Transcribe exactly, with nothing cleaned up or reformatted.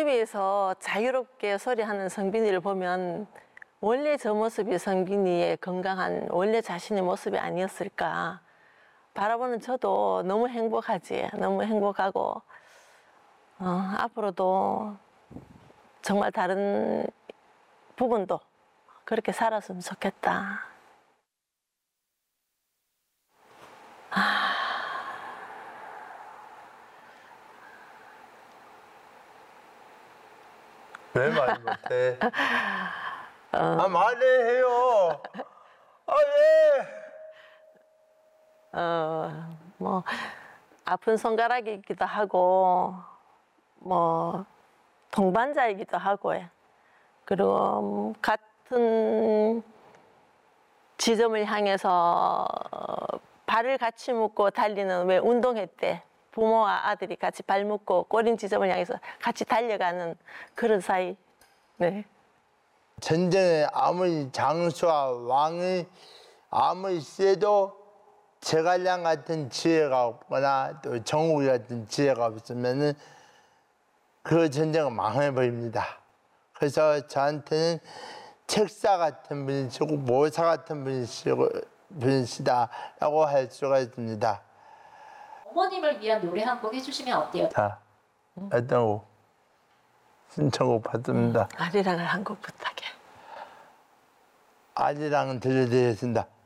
텔레비에서 자유롭게 소리하는 성빈이를 보면 원래 저 모습이 성빈이의 건강한 원래 자신의 모습이 아니었을까. 바라보는 저도 너무 행복하지. 너무 행복하고 어, 앞으로도 정말 다른 부분도 그렇게 살았으면 좋겠다. 아... 왜 말 못해? 어... 아 말해요. 아 예. 어, 뭐 아픈 손가락이기도 하고 뭐 동반자이기도 하고 그리고 같은 지점을 향해서 발을 같이 묶고 달리는 왜 운동회 때 부모와 아들이 같이 발 묶고 꼬린 지점을 향해서 같이 달려가는 그런 사이. 네. 전쟁에 아무리 장수와 왕이 아무리 세도 제갈량 같은 지혜가 없거나 또 정욱이 같은 지혜가 없으면은 그 전쟁은 망해버립니다. 그래서 저한테는 책사 같은 분이시고 모사 같은 분이시고 분이시다라고 할 수가 있습니다. 어머님을 위한 노래 한 곡 해주시면 어때요? 자, 어떤 곡? 신청곡 받습니다. 음, 아리랑을 한 곡 부탁해. 아리랑은 들려드리겠습니다.